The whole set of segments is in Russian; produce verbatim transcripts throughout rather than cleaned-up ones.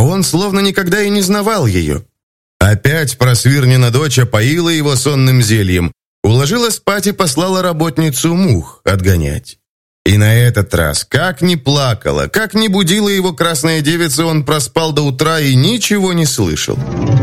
он словно никогда и не знавал ее. Опять Просвирнина дочь опоила его сонным зельем, уложила спать и послала работницу мух отгонять. И на этот раз, как ни плакала, как ни будила его красная девица, он проспал до утра и ничего не слышал.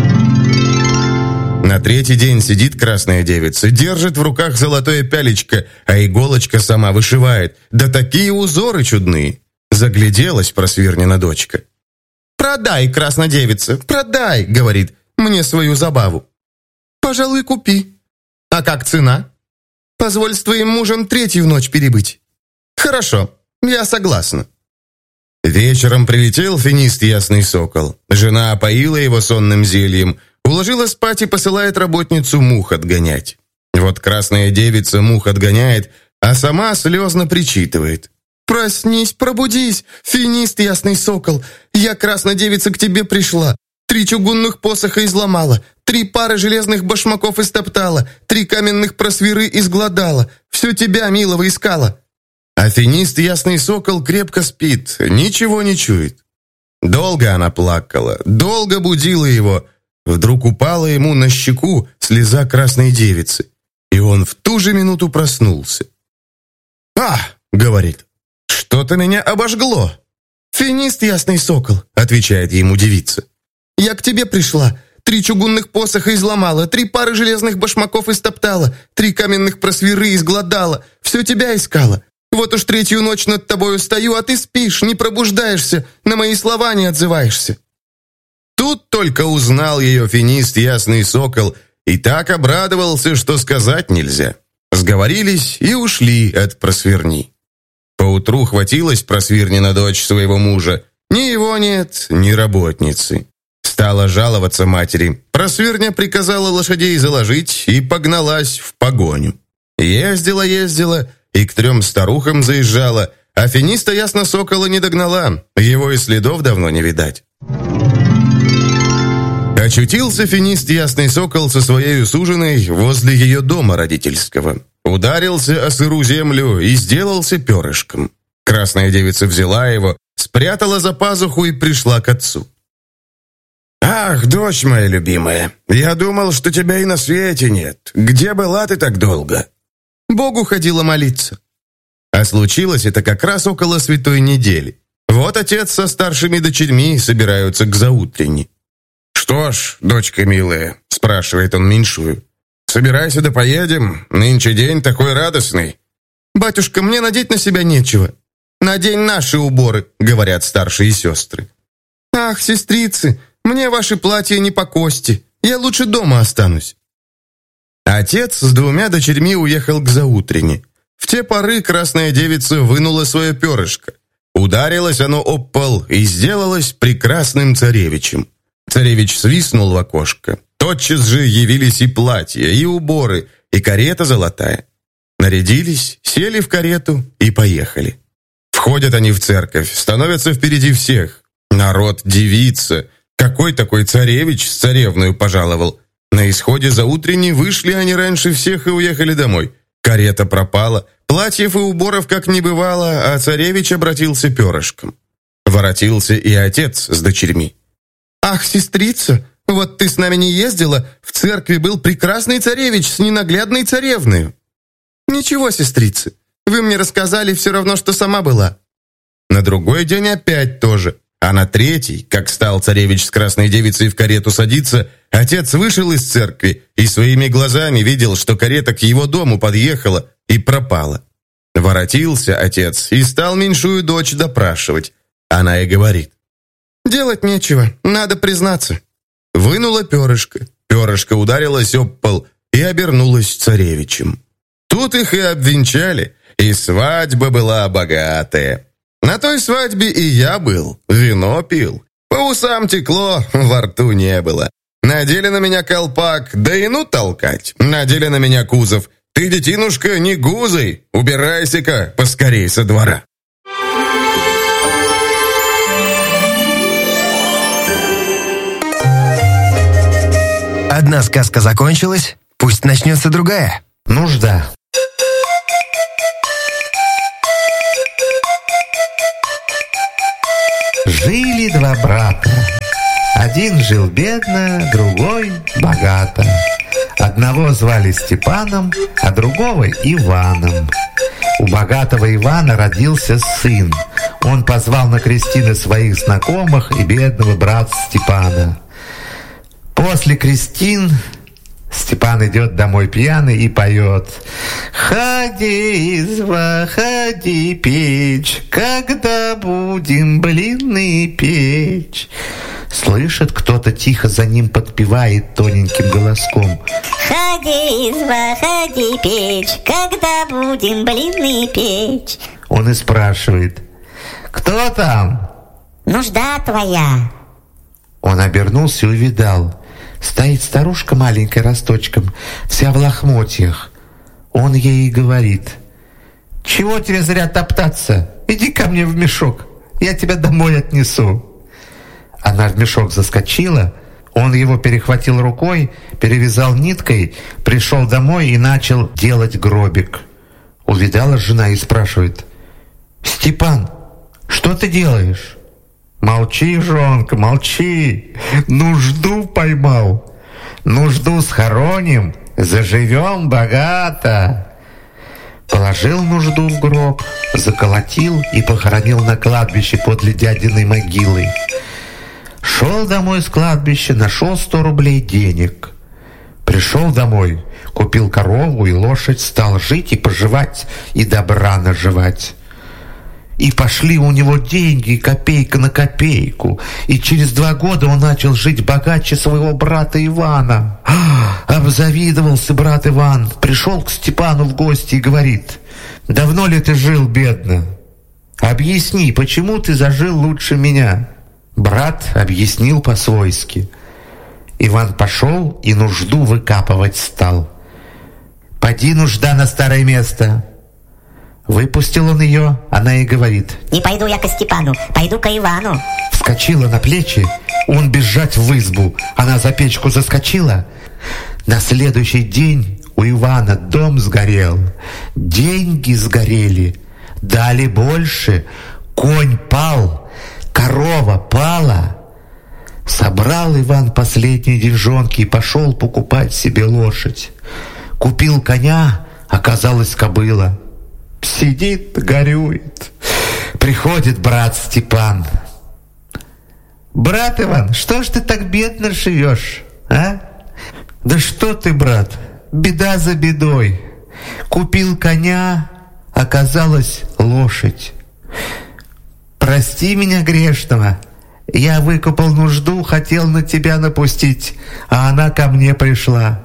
На третий день сидит красная девица, держит в руках золотое пялечко, а иголочка сама вышивает. Да такие узоры чудные! Загляделась Просвирнина дочка. «Продай, краснодевица, продай!» — говорит. «Мне свою забаву». «Пожалуй, купи». «А как цена?» «Позволь с твоим мужем третью ночь перебыть». «Хорошо, я согласна». Вечером прилетел финист Ясный Сокол. Жена опоила его сонным зельем, уложила спать и посылает работницу мух отгонять. Вот красная девица мух отгоняет, а сама слезно причитывает. «Проснись, пробудись, финист Ясный Сокол! Я, красная девица, к тебе пришла. Три чугунных посоха изломала, три пары железных башмаков истоптала, три каменных просвиры изгладала. Всю тебя, милого, искала». А финист Ясный Сокол крепко спит, ничего не чует. Долго она плакала, долго будила его. Вдруг упала ему на щеку слеза красной девицы, и он в ту же минуту проснулся. «А!» — говорит. «Что-то меня обожгло». «Финист Ясный Сокол», — отвечает ему девица. «Я к тебе пришла. Три чугунных посоха изломала, три пары железных башмаков истоптала, три каменных просвиры изгладала. Всю тебя искала. Вот уж третью ночь над тобою стою, а ты спишь, не пробуждаешься, на мои слова не отзываешься». Тут только узнал ее финист Ясный Сокол и так обрадовался, что сказать нельзя. Сговорились и ушли от Просвирни. Поутру хватилась Просвирнина дочь своего мужа. Ни его нет, ни работницы. Стала жаловаться матери. Просвирня приказала лошадей заложить и погналась в погоню. Ездила-ездила и к трем старухам заезжала, а финиста Ясно Сокола не догнала, его и следов давно не видать. Очутился финист Ясный Сокол со своей суженой возле ее дома родительского. Ударился о сыру землю и сделался перышком. Красная девица взяла его, спрятала за пазуху и пришла к отцу. «Ах, дочь моя любимая, я думал, что тебя и на свете нет. Где была ты так долго?» «Богу ходила молиться». А случилось это как раз около святой недели. Вот отец со старшими дочерьми собираются к заутренне. «Что ж, дочка милая», — спрашивает он меньшую, «собирайся да поедем, нынче день такой радостный». «Батюшка, мне надеть на себя нечего». «Надень наши уборы», — говорят старшие сестры. «Ах, сестрицы, мне ваши платья не по кости, я лучше дома останусь». Отец с двумя дочерьми уехал к заутрене. В те поры красная девица вынула свое перышко. Ударилось оно об пол и сделалось прекрасным царевичем. Царевич свистнул в окошко. Тотчас же явились и платья, и уборы, и карета золотая. Нарядились, сели в карету и поехали. Входят они в церковь, становятся впереди всех. Народ дивится. Какой такой царевич с царевною пожаловал? На исходе заутренней вышли они раньше всех и уехали домой. Карета пропала, платьев и уборов как не бывало, а царевич обратился перышком. Воротился и отец с дочерьми. «Ах, сестрица, вот ты с нами не ездила, в церкви был прекрасный царевич с ненаглядной царевною». «Ничего, сестрицы, вы мне рассказали все равно, что сама была». На другой день опять тоже. А на третий, как стал царевич с красной девицей в карету садиться, отец вышел из церкви и своими глазами видел, что карета к его дому подъехала и пропала. Воротился отец и стал меньшую дочь допрашивать. Она и говорит: «Делать нечего, надо признаться». Вынула перышко, перышко ударилось об пол и обернулось царевичем. Тут их и обвенчали, и свадьба была богатая. На той свадьбе и я был, вино пил. По усам текло, во рту не было. Надели на меня колпак, да и ну толкать. Надели на меня кузов. Ты, детинушка, не гузой, убирайся-ка поскорей со двора. Одна сказка закончилась, пусть начнется другая. Нужда. Жили два брата. Один жил бедно, другой богато. Одного звали Степаном, а другого Иваном. У богатого Ивана родился сын. Он позвал на крестины своих знакомых и бедного брата Степана. После крестин Степан идет домой пьяный и поет: «Ходи, изба, ходи, печь, когда будем блины печь». Слышит, кто-то тихо за ним подпевает тоненьким голоском: «Ходи, изба, ходи, печь, когда будем блины печь». Он и спрашивает: «Кто там?» «Нужда твоя». Он обернулся и увидал: стоит старушка маленькая росточком, вся в лохмотьях. Он ей и говорит: «Чего тебе зря топтаться? Иди ко мне в мешок, я тебя домой отнесу». Она в мешок заскочила, он его перехватил рукой, перевязал ниткой, пришел домой и начал делать гробик. Увидала жена и спрашивает: «Степан, что ты делаешь?» «Молчи, жонка, молчи, нужду поймал. Нужду схороним, заживем богато». Положил нужду в гроб, заколотил и похоронил на кладбище подле дядиной могилы. Шел домой с кладбища, нашел сто рублей денег. Пришел домой, купил корову и лошадь, стал жить и поживать, и добра наживать. И пошли у него деньги копейка на копейку. И через два года он начал жить богаче своего брата Ивана. Обзавидовался брат Иван, пришел к Степану в гости и говорит: «Давно ли ты жил бедно? Объясни, почему ты зажил лучше меня?» Брат объяснил по-свойски. Иван пошел и нужду выкапывать стал. «Поди, нужда, на старое место». Выпустил он ее, она и говорит: «Не пойду я ко Степану, пойду ко Ивану». Вскочила на плечи, он бежать в избу. Она за печку заскочила. На следующий день у Ивана дом сгорел, деньги сгорели, дали больше, конь пал, корова пала. Собрал Иван последние деньжонки и пошел покупать себе лошадь. Купил коня, оказалось кобыла. Сидит, горюет. Приходит брат Степан: «Брат Иван, что ж ты так бедно живешь, а?» «Да что ты, брат, беда за бедой. Купил коня, оказалась лошадь. Прости меня грешного, я выкупал нужду, хотел на тебя напустить, а она ко мне пришла».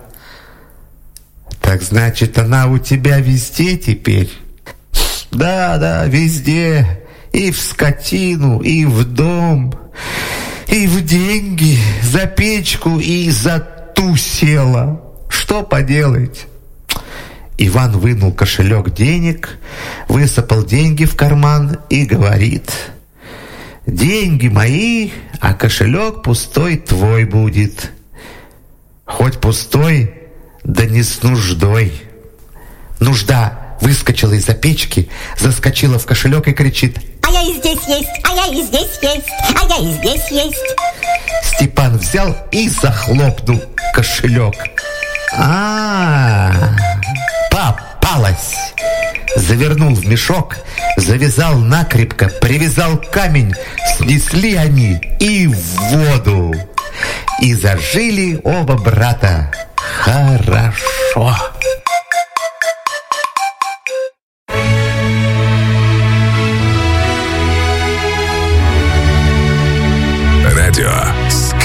«Так значит, она у тебя везде теперь?» «Да, да, везде, и в скотину, и в дом, и в деньги, за печку и за ту села. Что поделать?» Иван вынул кошелек денег, высыпал деньги в карман и говорит: «Деньги мои, а кошелек пустой твой будет. Хоть пустой, да не с нуждой». Нужда выскочила из-за печки, заскочила в кошелек и кричит: «А я и здесь есть, а я и здесь есть, а я и здесь есть». Степан взял и захлопнул кошелек. А-а-а, попалась! Завернул в мешок, завязал накрепко, привязал камень, снесли они и в воду. И зажили оба брата хорошо.